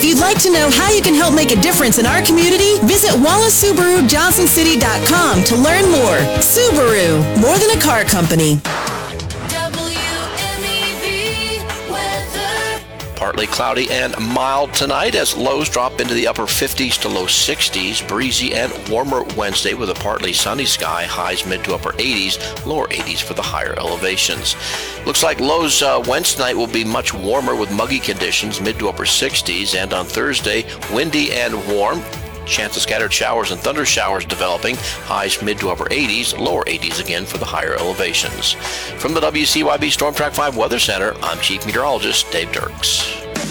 If you'd like to know how you can help make a difference in our community, visit WallaceSubaruJohnsonCity.com to learn more. Subaru, more than a car company. Partly cloudy and mild tonight as lows drop into the upper 50s to low 60s. Breezy and warmer Wednesday with a partly sunny sky. Highs mid to upper 80s, lower 80s for the higher elevations. Looks like lows Wednesday night will be much warmer with muggy conditions, mid to upper 60s. And on Thursday, windy and warm. Chance of scattered showers and thunder showers developing. Highs mid to upper 80s, lower 80s again for the higher elevations. From the WCYB Storm Track 5 Weather Center, I'm Chief Meteorologist Dave Dirks.